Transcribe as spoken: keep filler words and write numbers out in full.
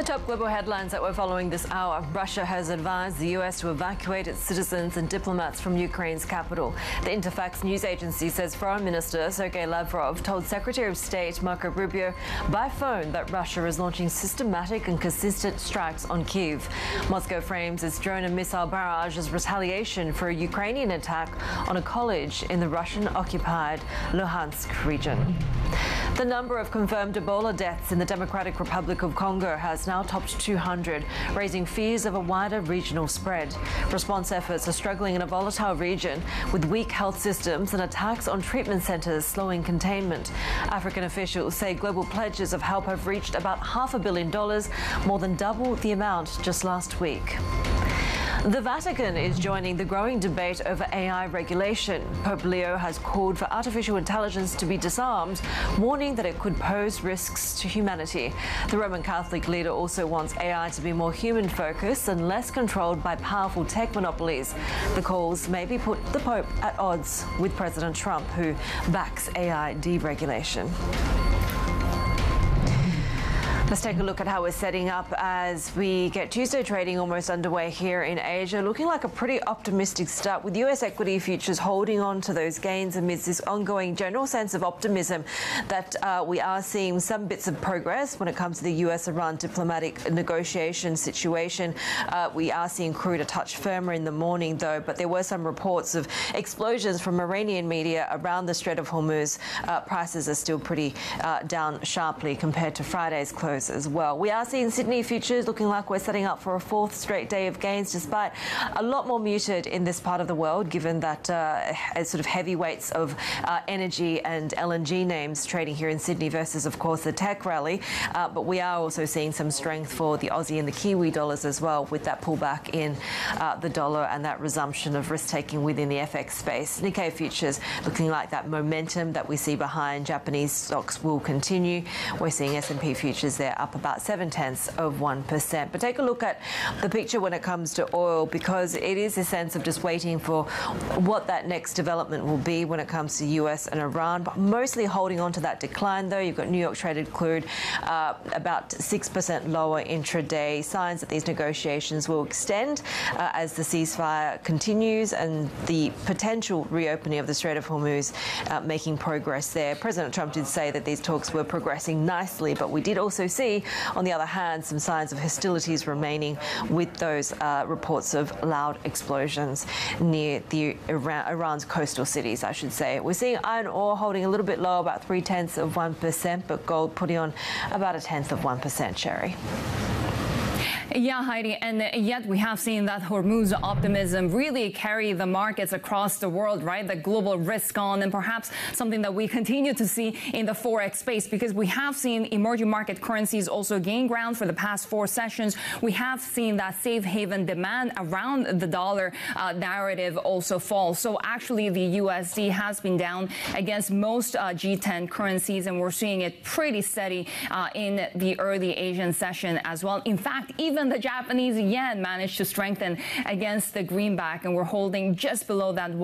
The top global headlines that we're following this hour. Russia has advised the U S to evacuate its citizens and diplomats from Ukraine's capital. The Interfax news agency says Foreign Minister Sergei Lavrov told Secretary of State Marco Rubio by phone that Russia is launching systematic and consistent strikes on Kyiv. Moscow frames its drone and missile barrage as retaliation for a Ukrainian attack on a college in the Russian-occupied Luhansk region. The number of confirmed Ebola deaths in the Democratic Republic of Congo has now topped two hundred, raising fears of a wider regional spread. Response efforts are struggling in a volatile region with weak health systems and attacks on treatment centres slowing containment. African officials say global pledges of help have reached about half a billion dollars, more than double the amount just last week. The Vatican is joining the growing debate over A I regulation. Pope Leo has called for artificial intelligence to be disarmed, warning that it could pose risks to humanity. The Roman Catholic leader also wants A I to be more human-focused and less controlled by powerful tech monopolies. The calls maybe put the Pope at odds with President Trump, who backs A I deregulation. Let's take a look at how we're setting up as we get Tuesday trading almost underway here in Asia, looking like a pretty optimistic start with U S equity futures holding on to those gains amidst this ongoing general sense of optimism that uh, we are seeing some bits of progress when it comes to the U S-Iran diplomatic negotiation situation. Uh, we are seeing crude a touch firmer in the morning, though, but there were some reports of explosions from Iranian media around the Strait of Hormuz. Uh, prices are still pretty uh, down sharply compared to Friday's close as well. We are seeing Sydney futures looking like we're setting up for a fourth straight day of gains, despite a lot more muted in this part of the world, given that uh, as sort of heavyweights of uh, energy and L N G names trading here in Sydney versus, of course, the tech rally. Uh, but we are also seeing some strength for the Aussie and the Kiwi dollars as well, with that pullback in uh, the dollar and that resumption of risk-taking within the F X space. Nikkei futures looking like that momentum that we see behind Japanese stocks will continue. We're seeing S and P futures there up about seven tenths of one percent. But take a look at the picture when it comes to oil, because it is a sense of just waiting for what that next development will be when it comes to U S and Iran, but mostly holding on to that decline, though. You've got New York traded crude uh, about six percent lower intraday, signs that these negotiations will extend uh, as the ceasefire continues and the potential reopening of the Strait of Hormuz uh, making progress there. President Trump did say that these talks were progressing nicely, but we did also see on the other hand, some signs of hostilities remaining with those uh, reports of loud explosions near the Iran, Iran's coastal cities, I should say. We're seeing iron ore holding a little bit low, about three tenths of one percent, but gold putting on about a tenth of one percent, Sherry. Yeah, Heidi, and yet we have seen that Hormuz optimism really carry the markets across the world, right? The global risk on, and perhaps something that we continue to see in the Forex space, because we have seen emerging market currencies also gain ground for the past four sessions. We have seen that safe haven demand around the dollar uh, narrative also fall. So actually the U S D has been down against most uh, G ten currencies, and we're seeing it pretty steady uh, in the early Asian session as well. In fact, even the Japanese yen managed to strengthen against the greenback, and we're holding just below that